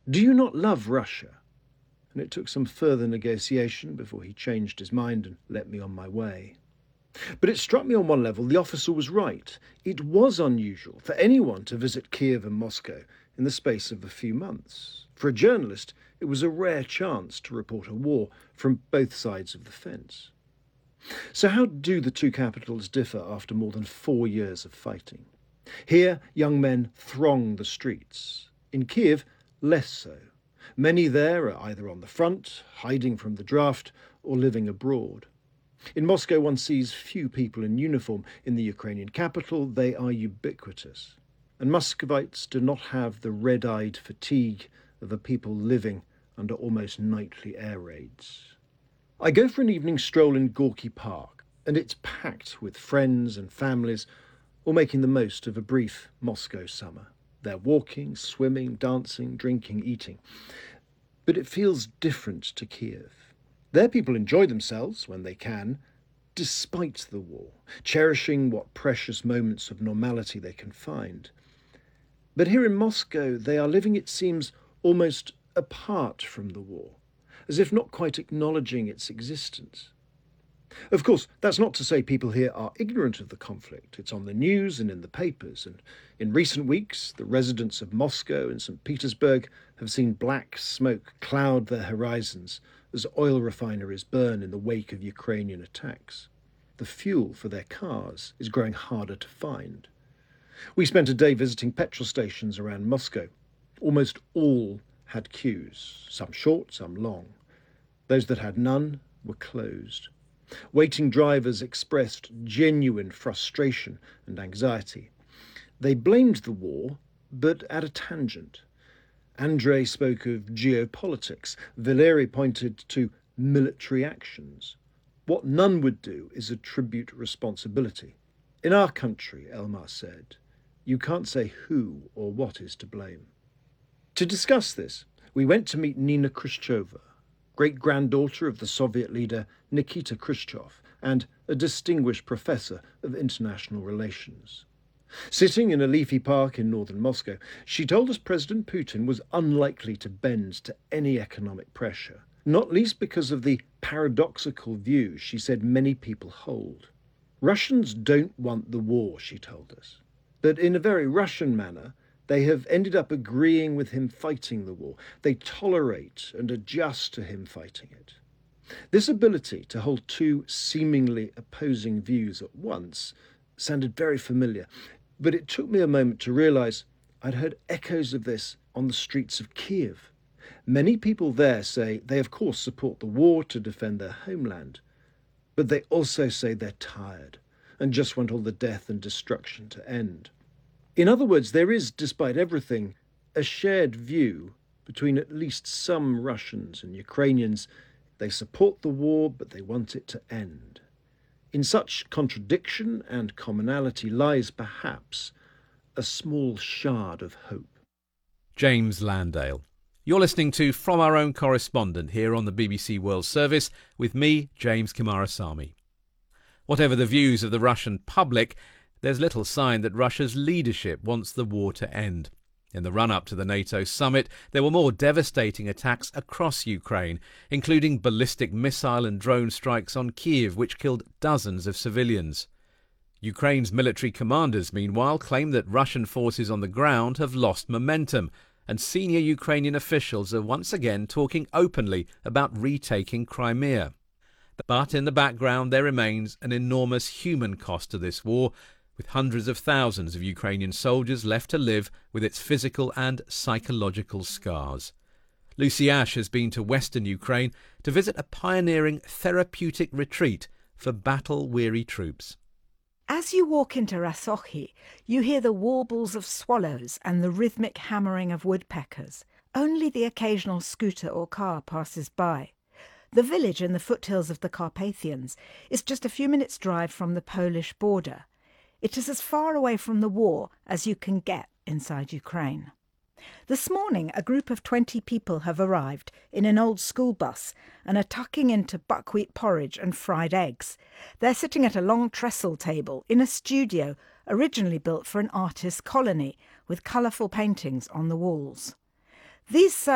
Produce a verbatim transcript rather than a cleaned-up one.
"Do you not love Russia?" And it took some further negotiation before he changed his mind and let me on my way. But it struck me on one level the officer was right. It was unusual for anyone to visit Kiev and Moscow in the space of a few months. For a journalist, it was a rare chance to report a war from both sides of the fence. So how do the two capitals differ after more than four years of fighting? Here, young men throng the streets. In Kiev, less so. Many there are either on the front, hiding from the draft, or living abroad. In Moscow, one sees few people in uniform. In the Ukrainian capital, they are ubiquitous. And Muscovites do not have the red-eyed fatigue of a people living under almost nightly air raids. I go for an evening stroll in Gorky Park, and it's packed with friends and families, all making the most of a brief Moscow summer. They're walking, swimming, dancing, drinking, eating. But it feels different to Kiev. There people enjoy themselves when they can, despite the war, cherishing what precious moments of normality they can find. But here in Moscow, they are living, it seems, almost apart from the war, as if not quite acknowledging its existence. Of course, that's not to say people here are ignorant of the conflict. It's on the news and in the papers, and in recent weeks, the residents of Moscow and Saint Petersburg have seen black smoke cloud their horizons as oil refineries burn in the wake of Ukrainian attacks. The fuel for their cars is growing harder to find. We spent a day visiting petrol stations around Moscow. Almost all had queues, some short, some long. Those that had none were closed. Waiting drivers expressed genuine frustration and anxiety. They blamed the war, but at a tangent. Andrei spoke of geopolitics. Valeri pointed to military actions. What none would do is attribute responsibility. In our country, Elmar said, you can't say who or what is to blame. To discuss this, we went to meet Nina Khrushcheva, great-granddaughter of the Soviet leader Nikita Khrushchev and a distinguished professor of international relations. Sitting in a leafy park in northern Moscow, she told us President Putin was unlikely to bend to any economic pressure, not least because of the paradoxical view she said many people hold. Russians don't want the war, she told us, but in a very Russian manner, they have ended up agreeing with him fighting the war. They tolerate and adjust to him fighting it. This ability to hold two seemingly opposing views at once sounded very familiar, but it took me a moment to realise I'd heard echoes of this on the streets of Kiev. Many people there say they of course support the war to defend their homeland, but they also say they're tired and just want all the death and destruction to end. In other words, there is, despite everything, a shared view between at least some Russians and Ukrainians. They support the war, but they want it to end. In such contradiction and commonality lies, perhaps, a small shard of hope. James Landale. You're listening to From Our Own Correspondent here on the B B C World Service with me, James Kimarasamy. Whatever the views of the Russian public, there's little sign that Russia's leadership wants the war to end. In the run-up to the NATO summit, there were more devastating attacks across Ukraine, including ballistic missile and drone strikes on Kiev, which killed dozens of civilians. Ukraine's military commanders, meanwhile, claim that Russian forces on the ground have lost momentum, and senior Ukrainian officials are once again talking openly about retaking Crimea. But in the background, there remains an enormous human cost to this war, with hundreds of thousands of Ukrainian soldiers left to live with its physical and psychological scars. Lucy Ash has been to western Ukraine to visit a pioneering therapeutic retreat for battle-weary troops. As you walk into Rasochi, you hear the warbles of swallows and the rhythmic hammering of woodpeckers. Only the occasional scooter or car passes by. The village in the foothills of the Carpathians is just a few minutes' drive from the Polish border. It is as far away from the war as you can get inside Ukraine. This morning, a group of twenty people have arrived in an old school bus and are tucking into buckwheat porridge and fried eggs. They're sitting at a long trestle table in a studio originally built for an artist colony with colourful paintings on the walls. These